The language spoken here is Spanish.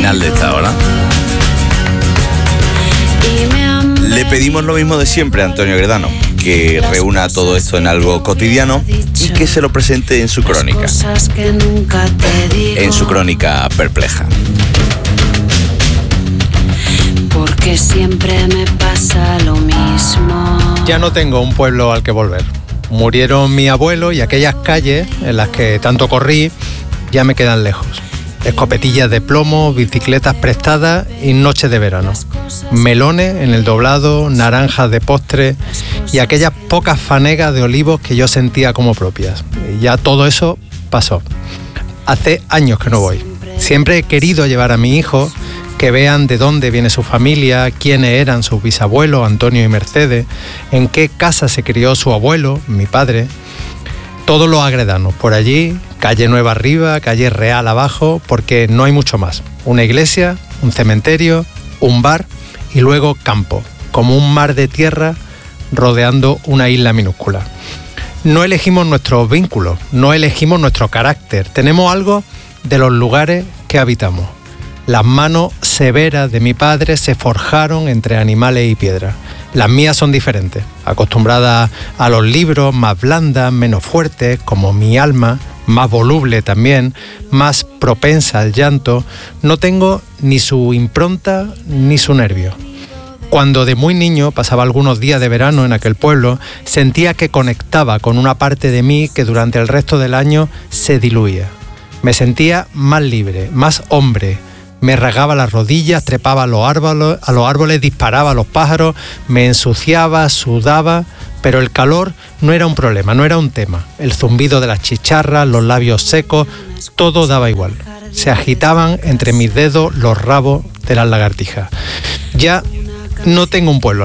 final de esta hora. Le pedimos lo mismo de siempre a Antonio Gredano, que reúna todo esto en algo cotidiano y que se lo presente en su crónica. En su crónica perpleja. Porque siempre me pasa lo mismo. Ya no tengo un pueblo al que volver. Murieron mi abuelo y aquellas calles en las que tanto corrí ya me quedan lejos. Escopetillas de plomo, bicicletas prestadas y noches de verano. Melones en el doblado, naranjas de postre y aquellas pocas fanegas de olivos que yo sentía como propias. Y ya todo eso pasó. Hace años que no voy. Siempre he querido llevar a mi hijo, que vean de dónde viene su familia, quiénes eran sus bisabuelos, Antonio y Mercedes, en qué casa se crió su abuelo, mi padre. Todos los agredanos por allí, calle Nueva arriba, calle Real abajo, porque no hay mucho más. Una iglesia, un cementerio, un bar y luego campo, como un mar de tierra rodeando una isla minúscula. No elegimos nuestros vínculos, no elegimos nuestro carácter, tenemos algo de los lugares que habitamos. Las manos severas de mi padre se forjaron entre animales y piedras. Las mías son diferentes, acostumbradas a los libros, más blandas, menos fuertes, como mi alma, más voluble también, más propensa al llanto. No tengo ni su impronta ni su nervio. Cuando de muy niño pasaba algunos días de verano en aquel pueblo, sentía que conectaba con una parte de mí que durante el resto del año se diluía. Me sentía más libre, más hombre. Me rasgaba las rodillas, trepaba a los árboles, disparaba a los pájaros, me ensuciaba, sudaba, pero el calor no era un problema, no era un tema. El zumbido de las chicharras, los labios secos, todo daba igual. Se agitaban entre mis dedos los rabos de las lagartijas. Ya no tengo un pueblo